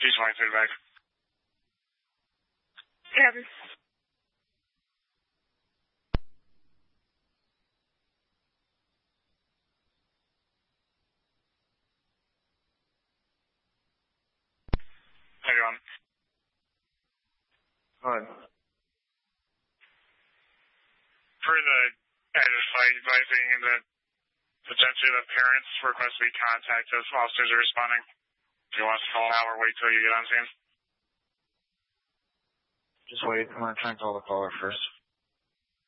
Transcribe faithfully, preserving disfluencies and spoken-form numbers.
He's going through the back. Kevin. How you doing? Good. For the added fight advising and the potentially the parents request we contact us while officers are responding. Do you want us to call now or wait till you get on scene? Just wait. I'm going to try and call the caller first.